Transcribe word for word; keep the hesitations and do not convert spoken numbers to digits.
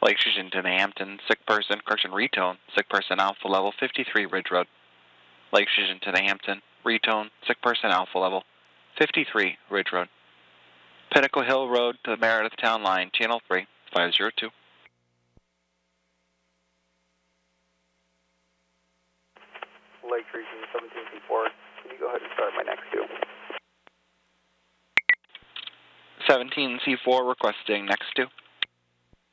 Lake Region to the Hampton, sick person, correction, retone, sick person, alpha level, fifty-three Ridge Road. Lake Region to the Hampton, retone, sick person, alpha level, fifty-three Ridge Road. Pinnacle Hill Road to the Meredith Town Line, Channel three, five zero two. Lake Region seventeen C four, can you go ahead and start my next two? seventeen C four requesting next two.